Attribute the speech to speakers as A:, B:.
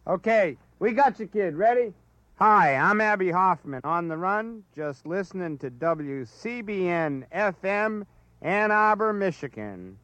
A: Okay, we got you, kid. Ready? Hi, I'm Abby Hoffman, on the run, just listening to WCBN FM, Ann Arbor, Michigan.